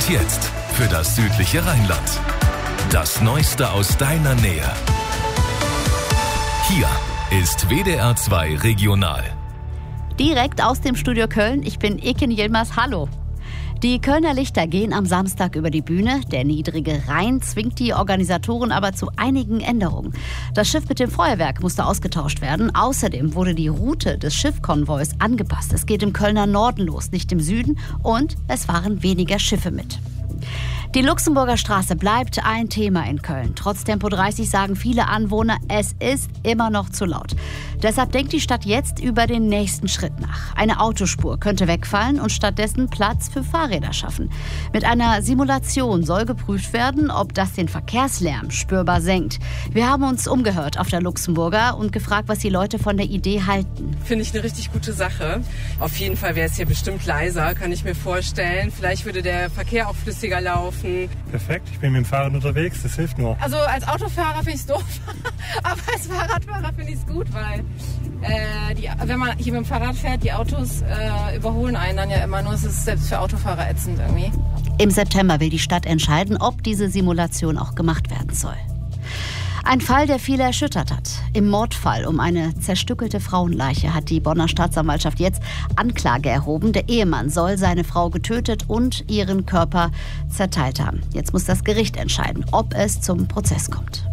Und jetzt für das südliche Rheinland. Das Neueste aus deiner Nähe. Hier ist WDR 2 Regional. Direkt aus dem Studio Köln, ich bin Ekin Yilmaz, hallo. Die Kölner Lichter gehen am Samstag über die Bühne. Der niedrige Rhein zwingt die Organisatoren aber zu einigen Änderungen. Das Schiff mit dem Feuerwerk musste ausgetauscht werden. Außerdem wurde die Route des Schiffkonvois angepasst. Es geht im Kölner Norden los, nicht im Süden. Und es fahren weniger Schiffe mit. Die Luxemburger Straße bleibt ein Thema in Köln. Trotz Tempo 30 sagen viele Anwohner, es ist immer noch zu laut. Deshalb denkt die Stadt jetzt über den nächsten Schritt nach. Eine Autospur könnte wegfallen und stattdessen Platz für Fahrräder schaffen. Mit einer Simulation soll geprüft werden, ob das den Verkehrslärm spürbar senkt. Wir haben uns umgehört auf der Luxemburger und gefragt, was die Leute von der Idee halten. Finde ich eine richtig gute Sache. Auf jeden Fall wäre es hier bestimmt leiser, kann ich mir vorstellen. Vielleicht würde der Verkehr auch flüssiger laufen. Perfekt, ich bin mit dem Fahrrad unterwegs, das hilft nur. Also als Autofahrer finde ich es doof, aber als Fahrradfahrer finde ich es gut, weil wenn man hier mit dem Fahrrad fährt, die Autos überholen einen dann ja immer nur. Es ist selbst für Autofahrer ätzend irgendwie. Im September will die Stadt entscheiden, ob diese Simulation auch gemacht werden soll. Ein Fall, der viele erschüttert hat. Im Mordfall um eine zerstückelte Frauenleiche hat die Bonner Staatsanwaltschaft jetzt Anklage erhoben. Der Ehemann soll seine Frau getötet und ihren Körper zerteilt haben. Jetzt muss das Gericht entscheiden, ob es zum Prozess kommt.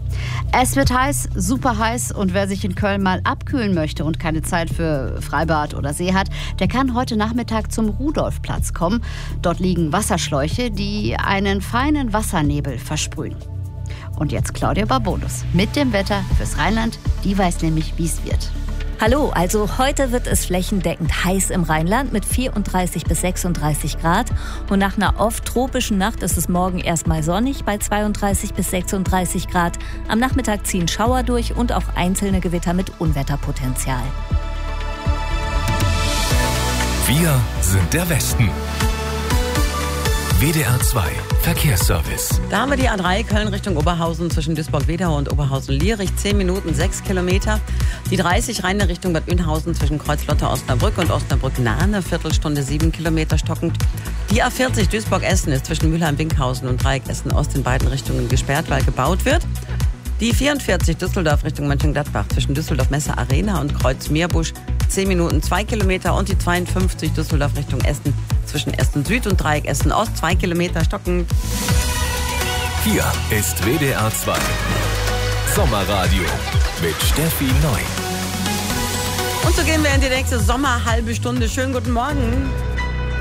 Es wird heiß, super heiß, und wer sich in Köln mal abkühlen möchte und keine Zeit für Freibad oder See hat, der kann heute Nachmittag zum Rudolfplatz kommen. Dort liegen Wasserschläuche, die einen feinen Wassernebel versprühen. Und jetzt Claudia Barbonus mit dem Wetter fürs Rheinland. Die weiß nämlich, wie es wird. Hallo, also heute wird es flächendeckend heiß im Rheinland mit 34 bis 36 Grad. Und nach einer oft tropischen Nacht ist es morgen erstmal sonnig bei 32 bis 36 Grad. Am Nachmittag ziehen Schauer durch und auch einzelne Gewitter mit Unwetterpotenzial. Wir sind der Westen. WDR 2 Verkehrsservice. Da haben wir die A3 Köln Richtung Oberhausen zwischen Duisburg-Wedau und Oberhausen-Lierich. 10 Minuten, 6 Kilometer. Die 30 Rhein Richtung Bad Oeynhausen zwischen Kreuzlotter-Osnabrück und Osnabrück-Nahe. Eine Viertelstunde, 7 Kilometer stockend. Die A40 Duisburg-Essen ist zwischen Mülheim-Winkhausen und Dreieck Essen-Ost in beiden Richtungen gesperrt, weil gebaut wird. Die 44 Düsseldorf Richtung Mönchengladbach zwischen Düsseldorf-Messe Arena und Kreuz-Meerbusch. 10 Minuten, 2 Kilometer. Und die 52 Düsseldorf Richtung Essen zwischen Essen Süd und Dreieck Essen Ost, 2 Kilometer stockend. Hier ist WDR 2 Sommerradio mit Steffi Neu. Und so gehen wir in die nächste Sommerhalbe Stunde. Schönen guten Morgen.